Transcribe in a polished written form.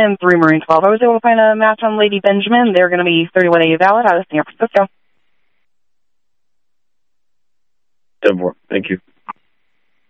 and 3 Marine 12. I was able to find a match on Lady Benjamin. They're going to be 31A valid out of San Francisco. 10-4. Thank you.